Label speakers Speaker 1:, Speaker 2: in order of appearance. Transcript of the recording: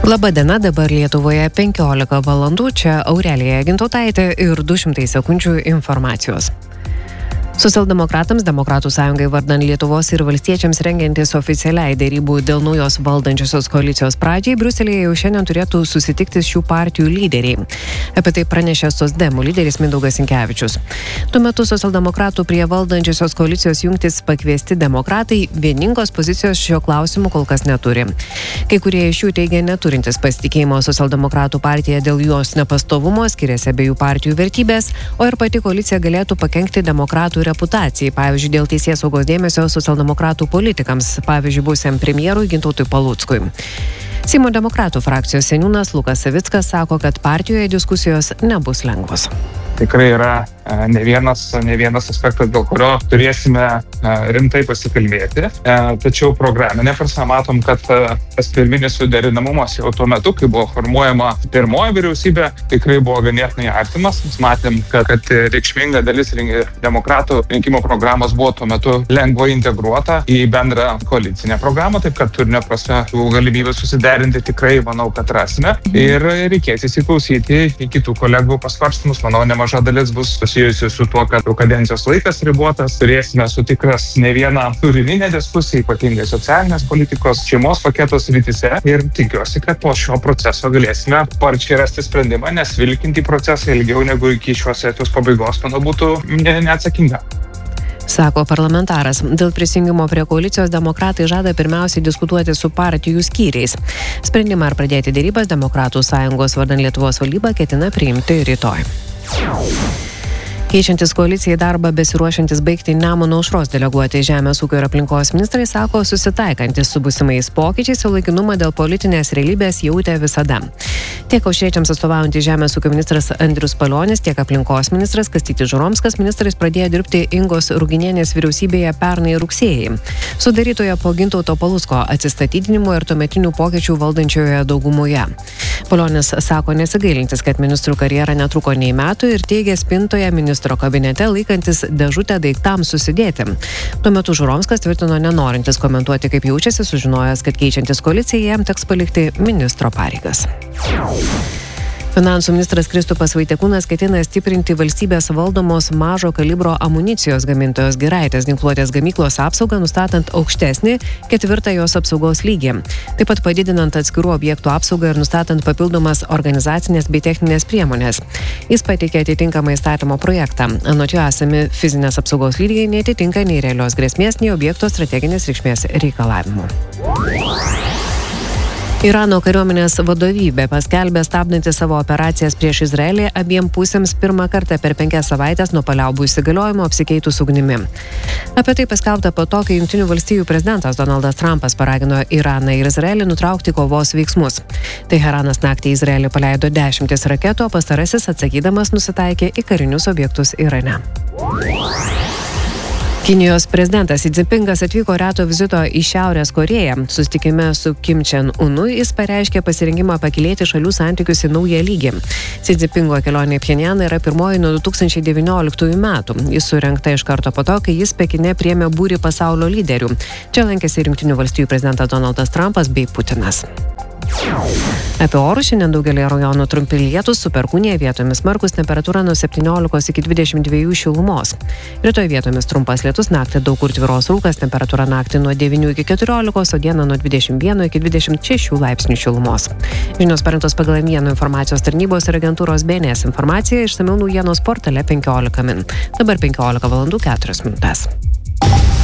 Speaker 1: Labadiena, dabar Lietuvoje 15 valandų, čia Aurelija Gintautaitė ir 200 sekundžių informacijos. Socialdemokratams, Demokratų sąjungai vardan Lietuvos ir valstiečiams rengiantis oficialiai dėrybų dėl naujos valdančiosios koalicijos pradžiai, Briuselėje jau šiandien turėtų susitikti šių partijų lyderiai. Apie tai pranešė socdemų lyderis Mindaugas Sinkevičius. Tuo metu socialdemokratų prie valdančiosios koalicijos jungtis pakviesti demokratai vieningos pozicijos šio klausimu kol kas neturi. Kai kurie iš jų teigia neturintis pasitikėjimo socialdemokratų partija dėl jos nepastovumo, skiriasi abiejų partijų vertybės, o ir pati koalicija galėtų pakenkti demokratų reputacijai, pavyzdžiui, dėl teisėsaugos dėmesio socialdemokratų politikams, pavyzdžiui, buvusiam premjerui Gintautui Paluckui. Seimo demokratų frakcijos seniūnas Lukas Savickas sako, kad partijoje diskusijos nebus lengvos.
Speaker 2: Tikrai yra ne vienas aspektas, dėl kurio turėsime rimtai pasikalbėti. Tačiau programinė prasme matom, kad tas pirminis suderinamumas jau tuo metu, kai buvo formuojama pirmoji vyriausybė, tikrai buvo ganėtinai artimas. Mes matėm, kad reikšminga dalis demokratų rinkimų programos buvo tuo metu lengvai integruota į bendrą koalicinę programą, taip kad turinio prasme tų galimybių susiderinti tikrai, manau, kad rasime. Ir reikės įsiklausyti į kitų kolegų pasvarstymus. Manau, nemaža dalis bus susijusi su tuo, kad kadencijos laikas ribotas, turėsime sutikras ne vieną turininę diskusiją, ypatingai socialinės politikos, šeimos paketos rytise, ir tikiuosi, kad po šio proceso galėsime sparčiai rasti sprendimą, nes vilkinti procesą ilgiau negu iki šios sesijos pabaigos, manau, būtų neatsakinga.
Speaker 1: Sako parlamentaras. Dėl prisijungimo prie koalicijos demokratai žada pirmiausiai diskutuoti su partijų skyriais. Sprendimą ar pradėti dėrybas Demokratų sąjungos vardan Lietuvos valdyba ketina priimti rytoj. Keičiantis koalicijai darbą besiruošiantis baigti Nemuno aušros deleguoti Žemės ūkio ir aplinkos ministrai sako susitaikantis su būsimais pokyčiais, o laikinumą dėl politinės realybės jautė visada. Tiek aušriečiams atstovaujantis Žemės ūkio ministras Andrius Palionis, tiek aplinkos ministras Kastytis Žuromskas ministrais pradėjo dirbti Ingos Ruginienės vyriausybėje pernai rugsėjį. Sudarytoje po Gintauto Palucko atsistatydinimo ir tuometinių pokyčių valdančioje daugumoje. Palionis sako nesigailintis, kad ministrų karjera netruko nei metų ir teigia spintoje ministro kabinete laikantis dėžutę daiktams susidėti. Tuo metu Žuromskas tvirtino nenorintis komentuoti, kaip jaučiasi, sužinojęs, kad keičiantis koalicijai jam teks palikti ministro pareigas. Finansų ministras Kristupas Vaitekūnas ketina stiprinti valstybės valdomos mažo kalibro amunicijos gamintojos Giraitės ginkluotės gamyklos apsaugą, nustatant aukštesnį 4 jos apsaugos lygį. Taip pat padidinant atskirų objektų apsaugą ir nustatant papildomas organizacinės bei techninės priemonės. Jis pateikė atitinkamą įstatymo projektą. Anot jo esami fizinės apsaugos lygiai neatitinka nei realios grėsmės, nei objekto strateginės reikšmės reikalavimų. Irano kariuomenės vadovybė paskelbė stabdanti savo operacijas prieš Izraelį abiem pusėms pirmą kartą per 5 savaitės nuo paliaubų įsigaliojimo apsikeitus ugnimi. Apie tai paskelbta po to, kai Jungtinių valstijų prezidentas Donaldas Trumpas paragino Iraną ir Izraelį nutraukti kovos veiksmus. Teheranas naktį į Izraelį paleido 10 raketų, o pastarasis atsakydamas nusitaikė į karinius objektus Irane. Kinijos prezidentas Xi Jinpingas atvyko reto vizito į Šiaurės Korėją. Susitikime su Kim Chen-unu jis pareiškė pasirengimą pakilėti šalių santykius į naują lygį. Xi Jinpingo kelionė į Pchenjaną yra pirmoji nuo 2019 metų. Jis surengta iš karto po to, kai jis Pekine priėmė būrį pasaulio lyderių. Čia lankėsi ir Jungtinių valstijų prezidentas Donaldas Trumpas bei Putinas. Apie orus šiandien daugelį rajonų trumpi lietūs, su perkūnija, vietomis smarkus, temperatūra nuo 17 iki 22 šilumos. Rytoj vietomis trumpas lietus, naktį daug kur tvyros rūkas, temperatūra naktį nuo 9 iki 14, o dieną nuo 21 iki 26 laipsnių šilumos. Žinios parengtos pagal Naujienų informacijos tarnybos ir agentūros BNS informacija, išsamiau naujienos portale 15 min. Dabar 15 valandų 4 minutės.